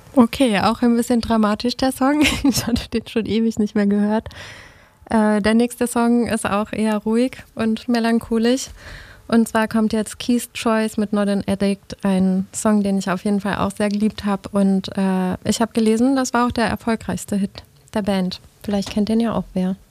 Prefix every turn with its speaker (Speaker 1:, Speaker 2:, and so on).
Speaker 1: Okay, auch ein bisschen dramatisch der Song. Ich hatte den schon ewig nicht mehr gehört. Der nächste Song ist auch eher ruhig und melancholisch. Und zwar kommt jetzt Keith's Choice mit Not an Addict, ein Song, den ich auf jeden Fall auch sehr geliebt habe. Und ich habe gelesen, das war auch der erfolgreichste Hit der Band. Vielleicht kennt den ja auch wer.